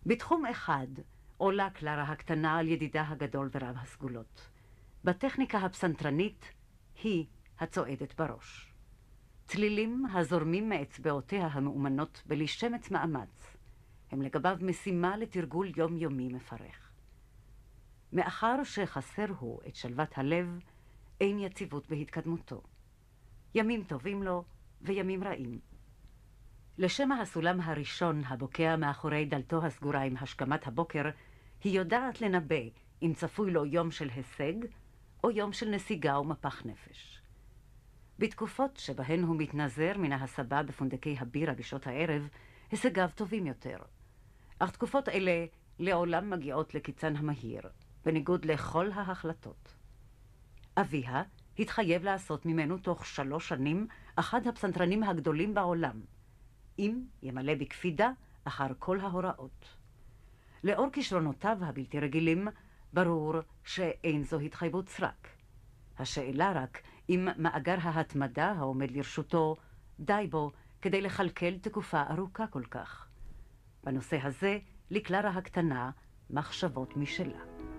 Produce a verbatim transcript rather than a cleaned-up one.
בתחום אחד עולה קלרה הקטנה על ידידה הגדול ורב הסגולות. בטכניקה הפסנתרנית היא הצועדת בראש. צלילים הזורמים מאצבעותיה המאומנות בלי שמץ מאמץ, הם לגביו משימה לתרגול יומיומי מפרך. מאחר שחסר הוא את שלוות הלב, אין יציבות בהתקדמותו. ימים טובים לו וימים רעים. לשם הסולם הראשון הבוקע מאחורי דלתו הסגורה עם השכמת הבוקר, היא יודעת לנבא אם צפוי לו יום של הישג או יום של נסיגה ומפח נפש. בתקופות שבהן הוא מתנזר מן ההסבה בפונדקי הבירה בשעות הערב, הישגיו טובים יותר. אך תקופות אלה לעולם מגיעות לקיצן המהיר, בניגוד לכל ההחלטות. אביה התחייב לעשות ממנו תוך שלוש שנים אחד הפסנתרנים הגדולים בעולם, אם ימלא בקפידה אחר כל ההוראות. לאור כישרונותיו הבלתי רגילים, ברור שאין זו התחייבות סרק. השאלה רק אם מאגר ההתמדה העומד לרשותו די בו כדי לכלכל תקופה ארוכה כל כך. בנושא הזה לקלרה הקטנה מחשבות משלה.